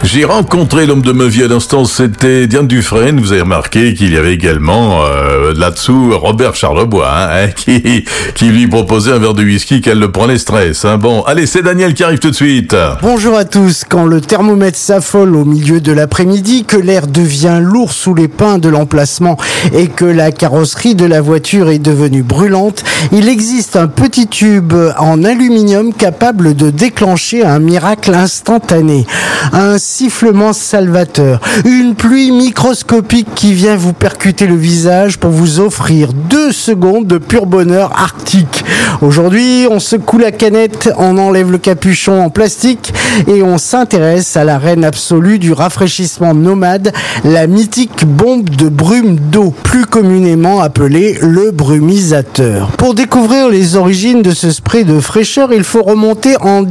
J'ai rencontré l'homme de ma vie à l'instant, c'était Diane Dufresne. Vous avez remarqué qu'il y avait également là-dessous Robert Charlebois, qui lui proposait un verre de whisky qu'elle le prenait stress. Bon, allez, c'est Daniel qui arrive tout de suite. Bonjour à tous. Quand le thermomètre s'affole au milieu de l'après-midi, que l'air devient lourd sous les pins de l'emplacement et que la carrosserie de la voiture est devenue brûlante, il existe un petit tube en aluminium capable de déclencher un miracle instantané. Un sifflement salvateur, une pluie microscopique qui vient vous percuter le visage pour vous offrir 2 secondes de pur bonheur arctique. Aujourd'hui, on secoue la canette, on enlève le capuchon en plastique et on s'intéresse à la reine absolue du rafraîchissement nomade, la mythique bombe de brume d'eau, plus communément appelée le brumisateur. Pour découvrir les origines de ce spray de fraîcheur, il faut remonter en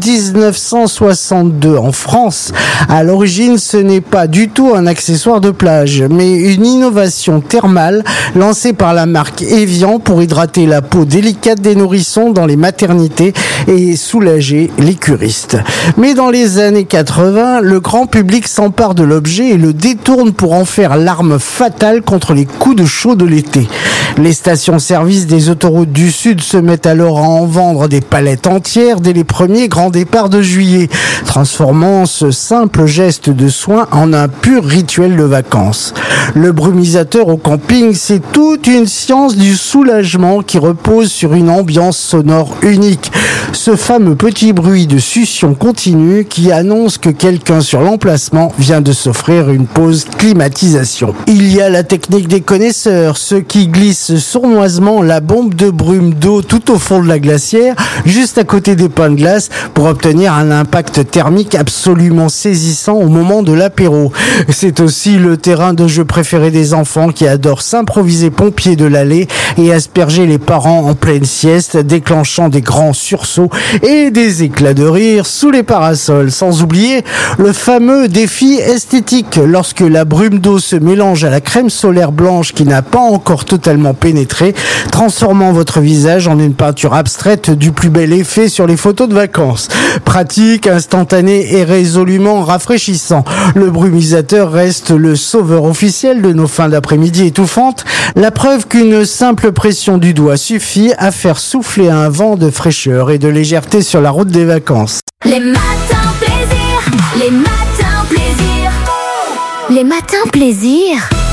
1962 en France. À l'origine, ce n'est pas du tout un accessoire de plage, mais une innovation thermale lancée par la marque Evian pour hydrater la peau délicate des nourrissons dans les maternités et soulager les curistes. Mais dans les années 80, le grand public s'empare de l'objet et le détourne pour en faire l'arme fatale contre les coups de chaud de l'été. Les stations-service des autoroutes du Sud se mettent alors à en vendre des palettes entières dès les premiers grands départs de juillet, transformant ce simple geste de soin en un pur rituel de vacances. Le brumisateur au camping, c'est toute une science du soulagement qui repose sur une ambiance sonore unique. Ce fameux petit bruit de succion continue qui annonce que quelqu'un sur l'emplacement vient de s'offrir une pause climatisation. Il y a la technique des connaisseurs, ceux qui glissent sournoisement la bombe de brume d'eau tout au fond de la glacière, juste à côté des pains de glace, pour obtenir un impact thermique absolument saisissant au moment de l'apéro. C'est aussi le terrain de jeu préféré des enfants qui adorent s'improviser pompiers de l'allée et asperger les parents en pleine sieste, déclenchant des grands sursauts et des éclats de rire sous les parasols. Sans oublier le fameux défi esthétique lorsque la brume d'eau se mélange à la crème solaire blanche qui n'a pas encore totalement pénétré, transformant votre visage en une peinture abstraite du plus bel effet sur les photos de vacances. Pratique, instantané et résolument rafraîchissant. Le brumisateur reste le sauveur officiel de nos fins d'après-midi étouffantes, la preuve qu'une simple pression du doigt suffit à faire souffler un vent de fraîcheur et de légèreté sur la route des vacances. Les matins plaisir, les matins plaisir, les matins plaisir.